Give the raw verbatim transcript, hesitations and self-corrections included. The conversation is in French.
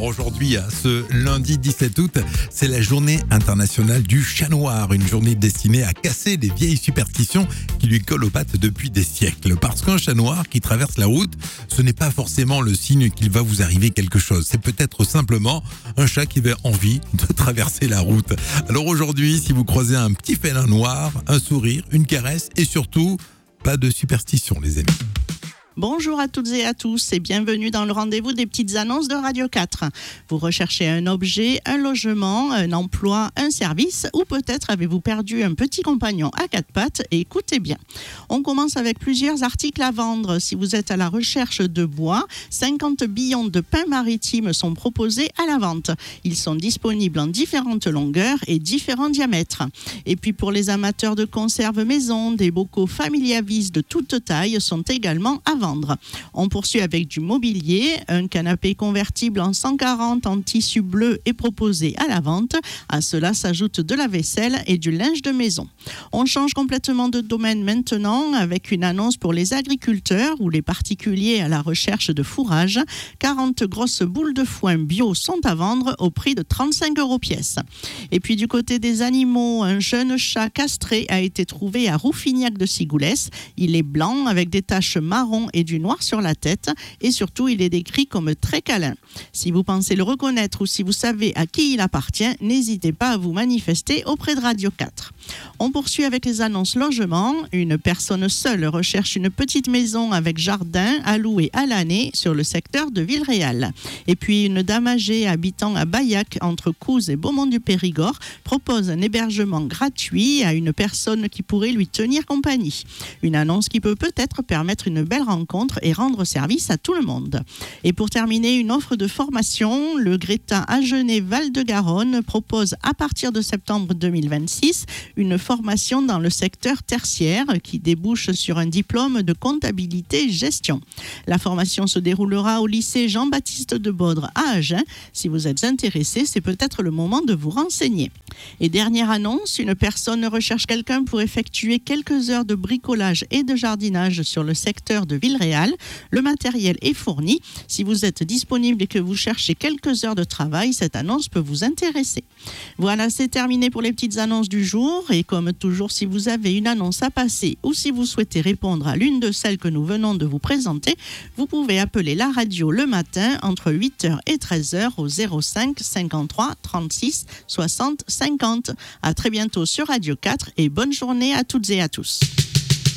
Alors aujourd'hui, ce lundi dix-sept août, c'est la journée internationale du chat noir, une journée destinée à casser les vieilles superstitions qui lui collent aux pattes depuis des siècles. Parce qu'un chat noir qui traverse la route, ce n'est pas forcément le signe qu'il va vous arriver quelque chose. C'est peut-être simplement un chat qui avait envie de traverser la route. Alors aujourd'hui, si vous croisez un petit félin noir, un sourire, une caresse et surtout, pas de superstition les amis. Bonjour à toutes et à tous et bienvenue dans le rendez-vous des petites annonces de Radio quatre. Vous recherchez un objet, un logement, un emploi, un service ou peut-être avez-vous perdu un petit compagnon à quatre pattes et écoutez bien. On commence avec plusieurs articles à vendre. Si vous êtes à la recherche de bois, cinquante billons de pin maritime sont proposés à la vente. Ils sont disponibles en différentes longueurs et différents diamètres. Et puis pour les amateurs de conserve maison, des bocaux familiavis de toute taille sont également à vendre. Vendre. On poursuit avec du mobilier. Un canapé convertible en cent quarante en tissu bleu est proposé à la vente. À cela s'ajoute de la vaisselle et du linge de maison. On change complètement de domaine maintenant avec une annonce pour les agriculteurs ou les particuliers à la recherche de fourrage. quarante grosses boules de foin bio sont à vendre au prix de trente-cinq euros pièce. Et puis du côté des animaux, un jeune chat castré a été trouvé à Rouffignac de Sigoulès. Il est blanc avec des taches marron et du noir sur la tête et surtout il est décrit comme très câlin. Si vous pensez le reconnaître ou si vous savez à qui il appartient, n'hésitez pas à vous manifester auprès de Radio quatre. On poursuit avec les annonces logement. Une personne seule recherche une petite maison avec jardin à louer à l'année sur le secteur de Villeréal. Et puis une dame âgée habitant à Baillac entre Couze et Beaumont-du-Périgord propose un hébergement gratuit à une personne qui pourrait lui tenir compagnie. Une annonce qui peut peut-être permettre une belle rencontre et rendre service à tout le monde. Et pour terminer, une offre de formation. Le Greta Agenais Val-de-Garonne propose à partir de septembre deux mille vingt-six une formation dans le secteur tertiaire qui débouche sur un diplôme de comptabilité gestion. La formation se déroulera au lycée Jean-Baptiste de Baudre à Agen. Si vous êtes intéressé, c'est peut-être le moment de vous renseigner. Et dernière annonce, une personne recherche quelqu'un pour effectuer quelques heures de bricolage et de jardinage sur le secteur de Villeréal. Le matériel est fourni. Si vous êtes disponible et que vous cherchez quelques heures de travail, cette annonce peut vous intéresser. Voilà, c'est terminé pour les petites annonces du jour. Et comme toujours, si vous avez une annonce à passer ou si vous souhaitez répondre à l'une de celles que nous venons de vous présenter, vous pouvez appeler la radio le matin entre huit heures et treize heures au zéro cinq cinquante-trois trente-six soixante cinquante. À très bientôt sur Radio quatre et bonne journée à toutes et à tous.